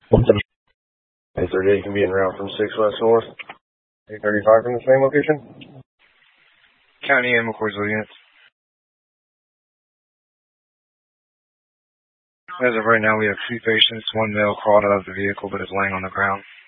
838 can be en route from 6 West North. 835 from the same location. County and McCoysville units. As of right now, we have 2 patients. 1 male crawled out of the vehicle but is laying on the ground.